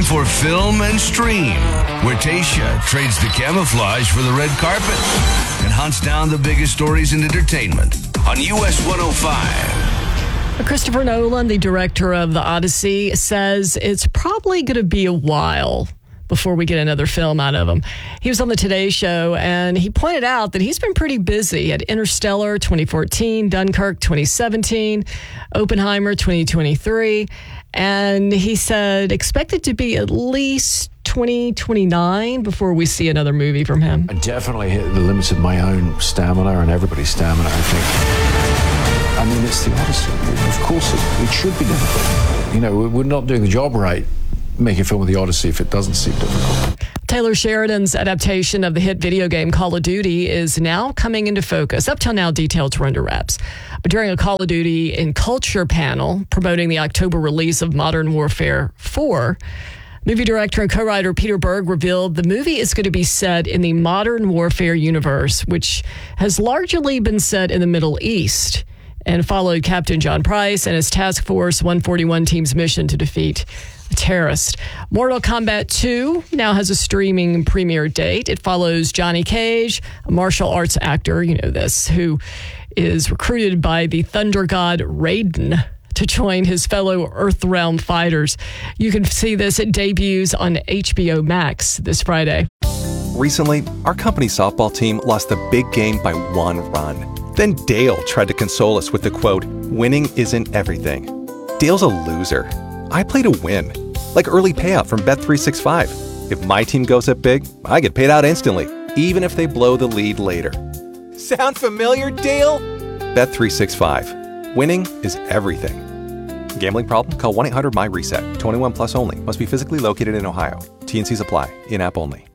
for Film and Stream, where Tayshia trades the camouflage for the red carpet and hunts down the biggest stories in entertainment on US 105. Christopher Nolan, the director of The Odyssey, says it's probably going to be a while before we get another film out of him. He was on the Today Show, and he pointed out that he's been pretty busy at Interstellar 2014, Dunkirk 2017, Oppenheimer 2023, and he said expect it to be at least 2029 before we see another movie from him. I definitely hit the limits of my own stamina and everybody's stamina, I think. I mean, it's the Odyssey. Of course, it should be difficult. You know, we're not doing the job right making a film with the Odyssey if it doesn't seem difficult. Taylor Sheridan's adaptation of the hit video game Call of Duty is now coming into focus. Up till now, details were under wraps. But during a Call of Duty in Culture panel promoting the October release of Modern Warfare 4, movie director and co-writer Peter Berg revealed the movie is going to be set in the Modern Warfare universe, which has largely been set in the Middle East and followed Captain John Price and his Task Force 141 team's mission to defeat a terrorist. Mortal Kombat 2 now has a streaming premiere date. It follows Johnny Cage, a martial arts actor, you know this, who is recruited by the thunder god Raiden to join his fellow Earthrealm fighters. You can see this. It debuts on HBO Max this Friday. Recently, our company's softball team lost the big game by 1 run. Then Dale tried to console us with the quote, "Winning isn't everything." Dale's a loser. I play to win, like early payout from Bet365. If my team goes up big, I get paid out instantly, even if they blow the lead later. Sound familiar, Dale? Bet365. Winning is everything. Gambling problem? Call 1-800-MY-RESET. 21 plus only. Must be physically located in Ohio. T&Cs apply. In-app only.